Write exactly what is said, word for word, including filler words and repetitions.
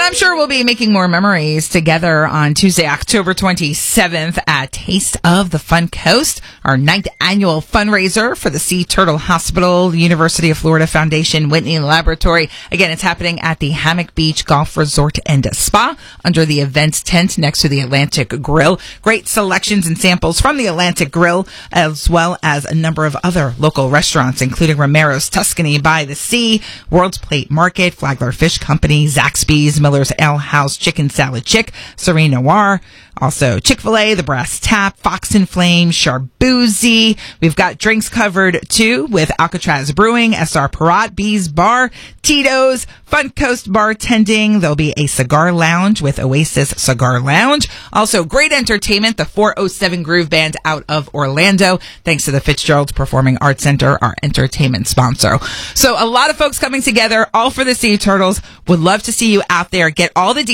I'm sure we'll be making more memories together on Tuesday, October twenty-seventh at Taste of the Fun Coast, our ninth annual fundraiser for the Sea Turtle Hospital, University of Florida Foundation, Whitney Laboratory. Again, it's happening at the Hammock Beach Golf Resort and Spa under the events tent next to the Atlantic Grill. Great selections and samples from the Atlantic Grill, as well as a number of other local restaurants, including Romero's Tuscany by the Sea, World's Plate Market, Flagler Fish Company, Zaxby's, Miller's Ale House, Chicken Salad Chick, Serene Noir, also Chick-fil-A, The Brass Tap, Fox and Flame, Sharboozy. We've got drinks covered, too, with Alcatraz Brewing, S R Parat, Bees Bar, Tito's, Fun Coast Bartending. There'll be a cigar lounge with Oasis Cigar Lounge. Also, great entertainment, the four oh seven Groove Band out of Orlando, thanks to the Fitzgerald Performing Arts Center, our entertainment sponsor. So a lot of folks coming together, all for the Sea Turtles. Would love to see you out there. Get all the details